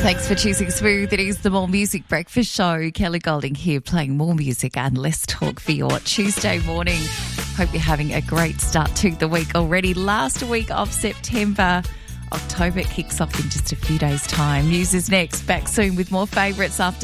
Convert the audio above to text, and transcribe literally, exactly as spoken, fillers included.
Thanks for choosing Smooth. It is the More Music Breakfast Show. Kelly Golding here playing more music and less talk for your Tuesday morning. Hope you're having a great start to the week already. Last week of September. October kicks off in just a few days' time. News is next. Back soon with more favourites after